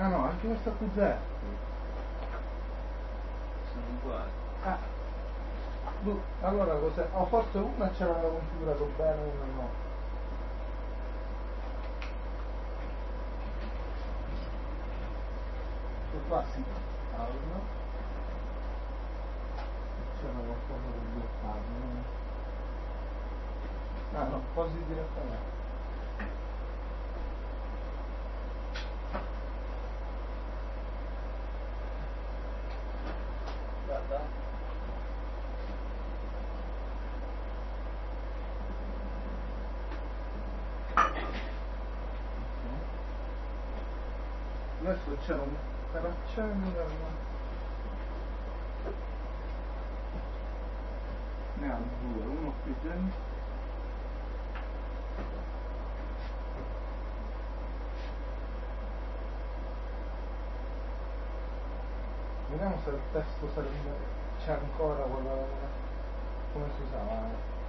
Ah no, anche questo qui zero. Sono uguali. Allora cos'è? Oh, forse una c'era configurato bene, una no. Questo qua si allora. C'era qualcosa da bloccato, no? Ah no, posi direttamente. Guarda. Adesso c'è un per accendere, ne ha due, uno più dentro. Vediamo se il testo c'è ancora quello come si usava.